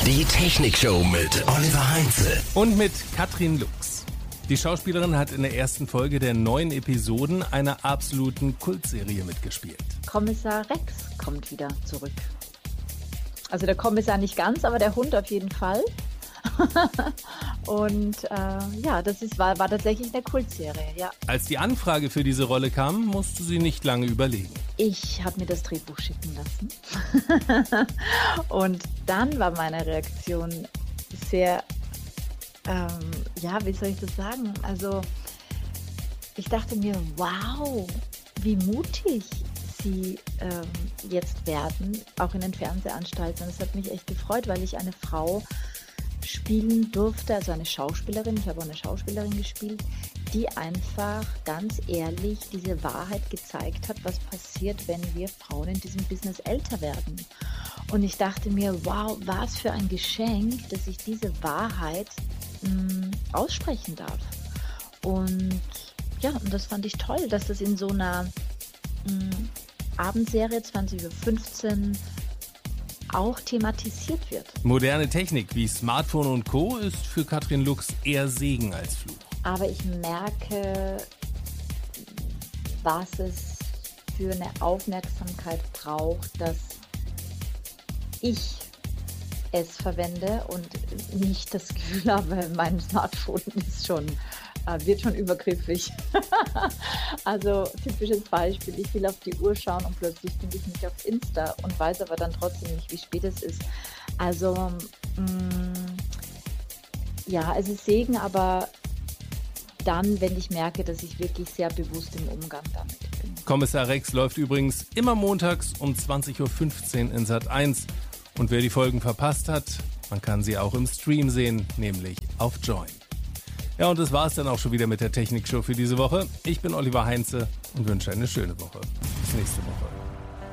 Die Technikshow mit Oliver Heinze. Und mit Katrin Lux. Die Schauspielerin hat in der ersten Folge der 9 Episoden einer absoluten Kultserie mitgespielt. Kommissar Rex kommt wieder zurück. Also der Kommissar nicht ganz, aber der Hund auf jeden Fall. Und das war tatsächlich eine Kultserie, ja. Als die Anfrage für diese Rolle kam, musste sie nicht lange überlegen. Ich habe mir das Drehbuch schicken lassen. Und dann war meine Reaktion sehr, wie soll ich das sagen? Also ich dachte mir, wow, wie mutig sie jetzt werden, auch in den Fernsehanstalten. Und es hat mich echt gefreut, weil ich eine Frau spielen durfte, also eine Schauspielerin, ich habe auch eine Schauspielerin gespielt, die einfach ganz ehrlich diese Wahrheit gezeigt hat, was passiert, wenn wir Frauen in diesem Business älter werden. Und ich dachte mir, wow, was für ein Geschenk, dass ich diese Wahrheit aussprechen darf. Und ja, und das fand ich toll, dass das in so einer Abendserie 20:15 Uhr auch thematisiert wird. Moderne Technik wie Smartphone und Co. ist für Katrin Lux eher Segen als Fluch. Aber ich merke, was es für eine Aufmerksamkeit braucht, dass ich es verwende und nicht das Gefühl habe, mein Smartphone wird schon übergriffig. Also typisches Beispiel, ich will auf die Uhr schauen und plötzlich finde ich mich auf Insta und weiß aber dann trotzdem nicht, wie spät es ist. Also es ist Segen, aber dann, wenn ich merke, dass ich wirklich sehr bewusst im Umgang damit bin. Kommissar Rex läuft übrigens immer montags um 20:15 Uhr in Sat.1. Und wer die Folgen verpasst hat, man kann sie auch im Stream sehen, nämlich auf Join. Ja, und das war's dann auch schon wieder mit der Technikshow für diese Woche. Ich bin Oliver Heinze und wünsche eine schöne Woche. Bis nächste Woche.